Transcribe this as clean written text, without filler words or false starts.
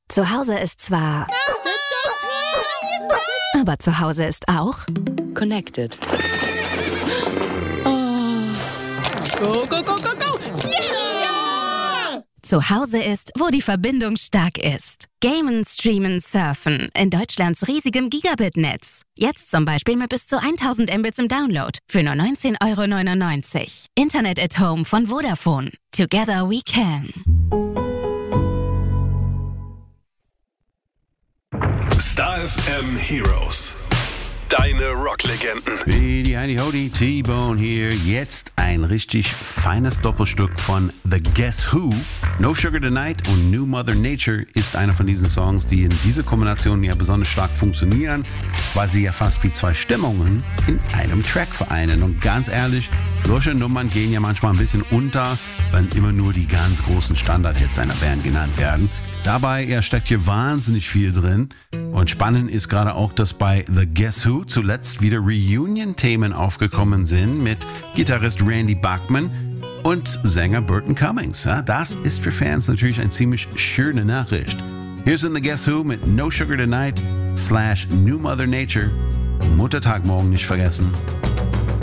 Zu Hause ist zwar... Aber zu Hause ist auch... Connected. Go, go, go, go, go! Yeah! Zu Hause ist, wo die Verbindung stark ist. Gamen, streamen, surfen. In Deutschlands riesigem Gigabit-Netz. Jetzt zum Beispiel mit bis zu 1000 Mbits im Download. Für nur 19,99 €. Internet at Home von Vodafone. Together we can. Star FM Heroes. Deine Rocklegenden. Hey, Heidi Hody, T-Bone hier. Jetzt ein richtig feines Doppelstück von The Guess Who. No Sugar Tonight und New Mother Nature ist einer von diesen Songs, die in dieser Kombination ja besonders stark funktionieren, weil sie ja fast wie zwei Stimmungen in einem Track vereinen. Und ganz ehrlich, solche Nummern gehen ja manchmal ein bisschen unter, wenn immer nur die ganz großen Standardhits einer Band genannt werden. Dabei steckt hier wahnsinnig viel drin. Und spannend ist gerade auch, dass bei The Guess Who zuletzt wieder Reunion-Themen aufgekommen sind mit Gitarrist Randy Bachman und Sänger Burton Cummings. Ja, das ist für Fans natürlich eine ziemlich schöne Nachricht. Hier sind The Guess Who mit No Sugar Tonight / New Mother Nature. Muttertag morgen nicht vergessen.